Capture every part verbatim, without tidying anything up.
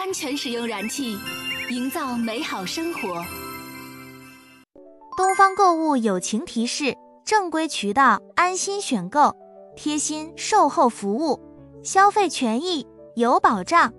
安全使用燃气，营造美好生活。 东方购物友情提示：正规渠道，安心选购，贴心售后服务，消费权益有保障。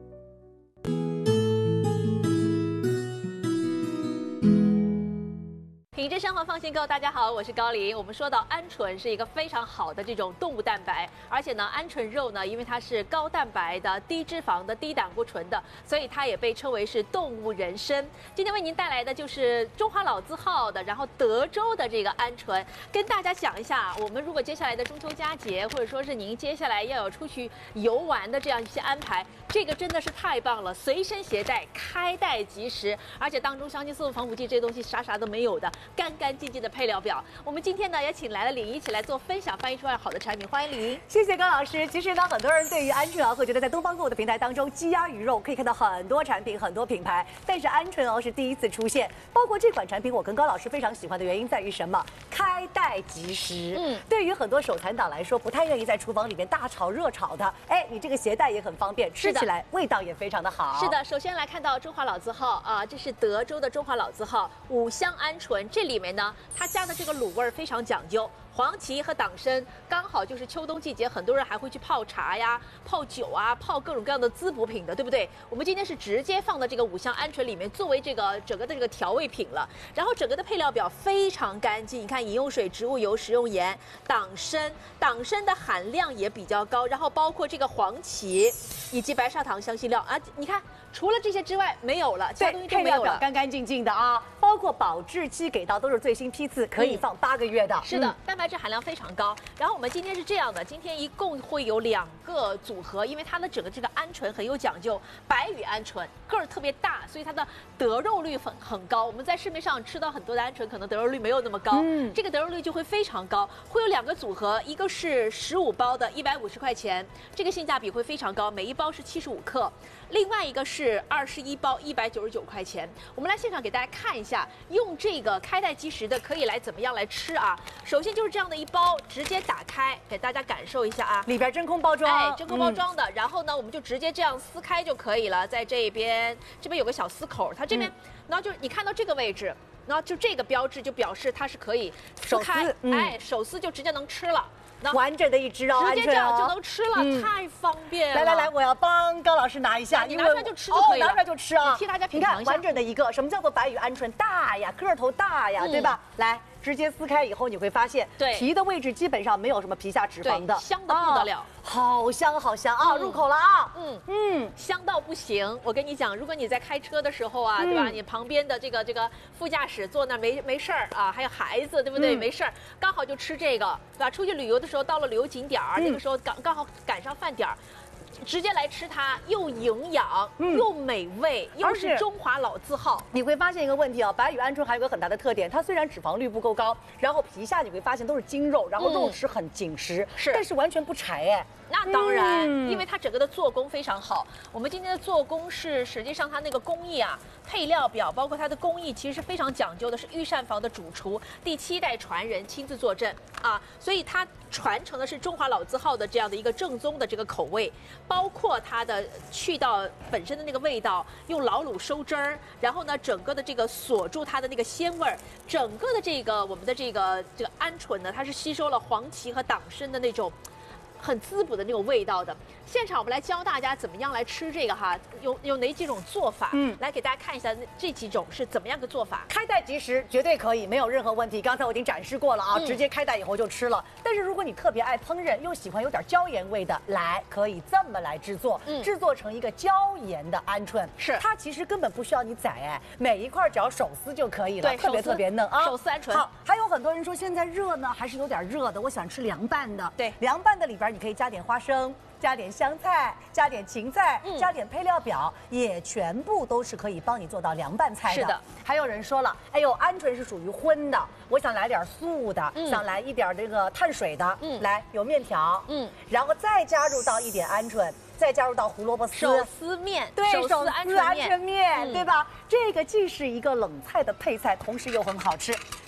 品质生活放心购，大家好，我是高琳。我们说到鹌鹑是一个非常好的这种动物蛋白，而且呢，鹌鹑肉呢，因为它是高蛋白的、低脂肪的、低胆固醇的，所以它也被称为是动物人参。今天为您带来的就是中华老字号的，然后德州的这个鹌鹑，跟大家讲一下，我们如果接下来的中秋佳节，或者说是您接下来要有出去游玩的这样一些安排，这个真的是太棒了，随身携带，开袋即食，而且当中香精、色素、防腐剂这些东西啥啥都没有的。干干净净的配料表，我们今天呢也请来了李莹一起来做分享，翻译出来好的产品，欢迎李莹。 谢谢高老师。其实呢，很多人对于鹌鹑啊，会觉得在东方购物的平台当中，鸡鸭鱼肉可以看到很多产品、很多品牌，但是鹌鹑哦是第一次出现。包括这款产品，我跟高老师非常喜欢的原因在于什么？开袋即食。嗯，对于很多手残党来说，不太愿意在厨房里面大炒热炒的，哎，你这个携带也很方便，吃起来味道也非常的好。 是的，首先来看到中华老字号啊，这是德州的中华老字号五香鹌鹑，这里面呢，它加的这个卤味非常讲究。黄芪和党参刚好就是秋冬季节，很多人还会去泡茶呀、泡酒啊、泡各种各样的滋补品的，对不对？我们今天是直接放到这个五香鹌鹑里面，作为这个整个的这个调味品了。然后整个的配料表非常干净，你看饮用水、植物油、食用盐、党参，党参的含量也比较高，然后包括这个黄芪以及白砂糖、香辛料啊，你看除了这些之外没有了，其他东西都没有了。配料表干干净净的啊，包括保质期给到都是最新批次，可以放八个月的。 嗯、是的，嗯、蛋白质含量非常高。然后我们今天是这样的，今天一共会有两个组合，因为它的整个这个鹌鹑很有讲究，白羽鹌鹑个儿特别大，所以它的得肉率很很高。我们在市面上吃到很多的鹌鹑，可能得肉率没有那么高，嗯，这个得肉率就会非常高。会有两个组合，一个是十五包的，一百五十块钱，这个性价比会非常高，每一包是七十五克。另外一个是二十一包，一百九十九块钱。我们来现场给大家看一下，用这个开袋即食的可以来怎么样来吃啊？首先就是这样的一包，直接打开，给大家感受一下啊。 里边真空包装， 哎，真空包装的。嗯、然后呢，我们就直接这样撕开就可以了。在这边，这边有个小撕口，它这边，嗯、然后就你看到这个位置，然后就这个标志就表示它是可以撕开，手嗯、哎，手撕就直接能吃了。 完整的一只哦， 直接这样就能吃了，嗯、太方便了。 来来来，我要帮高老师拿一下， 你拿出来就吃就可以了。 哦，拿出来就吃啊！ 替大家品尝一下。 你看完整的一个，什么叫做白羽鹌鹑？大呀，个头大呀，嗯、对吧？来。直接撕开以后，你会发现， 对皮的位置基本上没有什么皮下脂肪的， 香的不得了， 啊、好香好香啊！嗯、入口了啊， 嗯嗯，香到不行。我跟你讲，如果你在开车的时候啊，嗯、对吧？你旁边的这个这个副驾驶坐那没没事儿啊，还有孩子，对不对？嗯、没事儿，刚好就吃这个，对吧？出去旅游的时候，到了旅游景点儿，嗯、那个时候刚刚好赶上饭点儿。直接来吃它，又营养、嗯、又美味，又是中华老字号。 你会发现一个问题啊，白羽鹌鹑还有个很大的特点，它虽然脂肪率不够高，然后皮下你会发现都是精肉，然后肉质很紧实，嗯、是，但是完全不柴哎。 那当然，嗯、因为它整个的做工非常好。我们今天的做工是，实际上它那个工艺啊，配料表包括它的工艺，其实是非常讲究的，是御膳房的主厨第七代传人亲自坐镇啊，所以它传承的是中华老字号的这样的一个正宗的这个口味，包括它的去到本身的那个味道，用老卤收汁儿，然后呢，整个的这个锁住它的那个鲜味儿，整个的这个我们的这个这个鹌鹑呢，它是吸收了黄芪和党参的那种很滋补的那种味道的。现场我们来教大家怎么样来吃这个哈，有有哪几种做法？嗯，来给大家看一下这几种是怎么样个做法。 开袋即食绝对可以，没有任何问题。刚才我已经展示过了啊，嗯、直接开袋以后就吃了。但是如果你特别爱烹饪，又喜欢有点椒盐味的，来可以这么来制作，嗯、制作成一个椒盐的鹌鹑。 是， 它其实根本不需要你宰哎，每一块只要手撕就可以了，特别特别嫩啊。 手撕鹌鹑。 好，还有很多人说现在热呢，还是有点热的，我喜欢吃凉拌的。 对， 凉拌的里边你可以加点花生。加点香菜，加点芹菜，嗯、加点配料表，也全部都是可以帮你做到凉拌菜的。 是的。 还有人说了，哎呦，鹌鹑是属于荤的，我想来点素的，嗯、想来一点这个碳水的，嗯，来有面条，嗯，然后再加入到一点鹌鹑。再加入到胡萝卜丝、 手撕面， 对，手撕鹌鹑面，对吧？这个既是一个冷菜的配菜，同时又很好吃。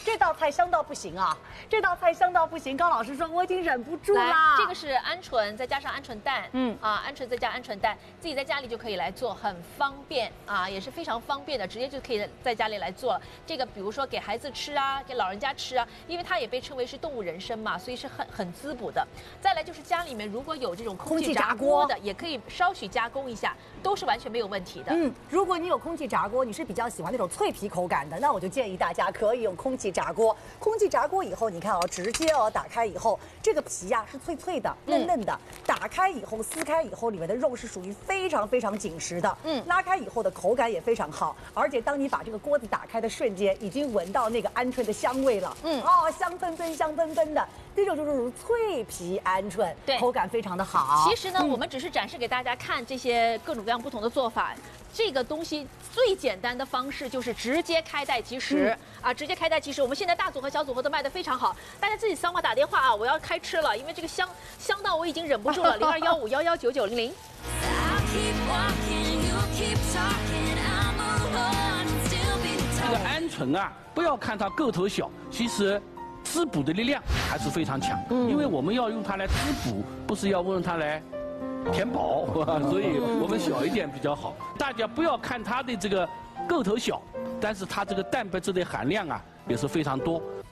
这道菜香到不行啊！这道菜香到不行，高老师说我已经忍不住来， 啦。 这个是鹌鹑，再加上鹌鹑蛋，嗯啊，鹌鹑再加鹌鹑蛋，自己在家里就可以来做，很方便啊，也是非常方便的，直接就可以在家里来做。这个比如说给孩子吃啊，给老人家吃啊，因为它也被称为是动物人参嘛，所以是很很滋补的。再来就是家里面如果有这种空气炸锅的，也可以稍许加工一下，都是完全没有问题的。 嗯，如果你有空气炸锅，你是比较喜欢那种脆皮口感的，那我就建议大家可以用空气炸锅。空气炸锅以后，你看哦，直接哦打开以后，这个皮呀、啊、是脆脆的、嫩嫩的。嗯、打开以后，撕开以后，里面的肉是属于非常非常紧实的。嗯，拉开以后的口感也非常好，而且当你把这个锅子打开的瞬间，已经闻到那个鹌鹑的香味了。嗯，哦，香喷喷、香喷喷的，这种就是脆皮鹌鹑， 对， 口感非常的好。 其实呢，嗯、我们只是展示给大家看这些各种各样不同的做法。这个东西最简单的方式就是直接开袋即食、嗯、啊，直接开袋即食。我们现在大组和小组合都卖得非常好，大家自己扫码打电话啊，我要开吃了，因为这个香香到我已经忍不住了。零二幺五幺幺九九零零。 这个鹌鹑啊，不要看它个头小，其实滋补的力量还是非常强。嗯，因为我们要用它来滋补，不是要用它来填饱，所以我们小一点比较好。大家不要看它的这个个头小，但是它这个蛋白质的含量啊也是非常多。